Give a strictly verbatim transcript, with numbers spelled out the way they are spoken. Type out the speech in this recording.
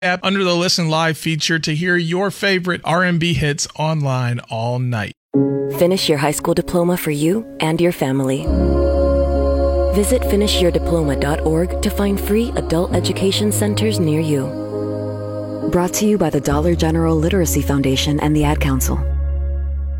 app under the Listen Live feature to hear your favorite R and B hits online all night. Finish your high school diploma for you and your family. Visit finish your diploma dot org to find free adult education centers near you. Brought to you by the Dollar General Literacy Foundation and the Ad Council.